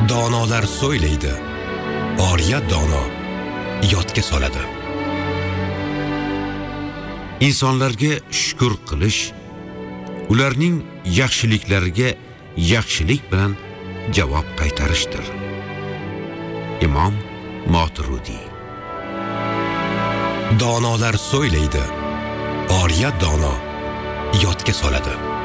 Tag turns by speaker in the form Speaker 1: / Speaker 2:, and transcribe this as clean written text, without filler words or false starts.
Speaker 1: Donolar so'ylaydi, oriya dono yodga soladi. Insonlarga shukr qilish, ularning yaxshiliklariga yaxshilik bilan javob qaytarishdir. Imom Moturudi. Donolar so'ylaydi, oriya dono yodga soladi.